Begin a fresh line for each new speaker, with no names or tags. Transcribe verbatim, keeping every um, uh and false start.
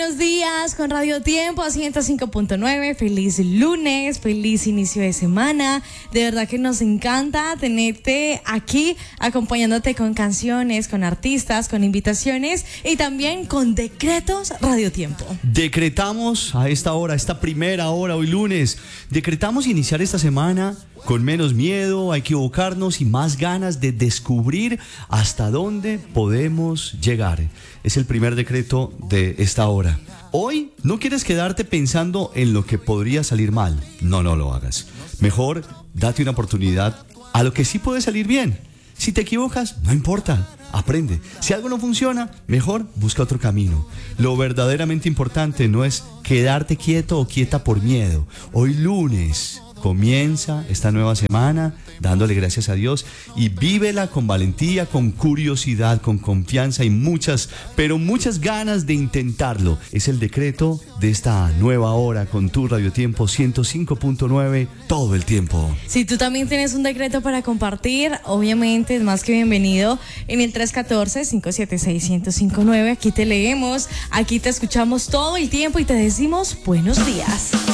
Buenos días con Radio Tiempo ciento cinco punto nueve, feliz lunes, feliz inicio de semana, de verdad que nos encanta tenerte aquí acompañándote con canciones, con artistas, con invitaciones y también con decretos Radio Tiempo.
Decretamos a esta hora, esta primera hora, hoy lunes, decretamos iniciar esta semana con menos miedo a equivocarnos y más ganas de descubrir hasta dónde podemos llegar. Es el primer decreto de esta hora. Hoy no quieres quedarte pensando en lo que podría salir mal. No, no lo hagas. Mejor date una oportunidad a lo que sí puede salir bien. Si te equivocas, no importa, aprende. Si algo no funciona, mejor busca otro camino. Lo verdaderamente importante no es quedarte quieto o quieta por miedo. Hoy lunes comienza esta nueva semana dándole gracias a Dios y vívela con valentía, con curiosidad, con confianza y muchas, pero muchas ganas de intentarlo. Es el decreto de esta nueva hora con tu Radio Tiempo ciento cinco punto nueve todo el tiempo.
Si tú también tienes un decreto para compartir, obviamente es más que bienvenido en el tres uno cuatro, cinco siete seis, uno cero cinco nueve. Aquí te leemos, aquí te escuchamos todo el tiempo y te decimos buenos días.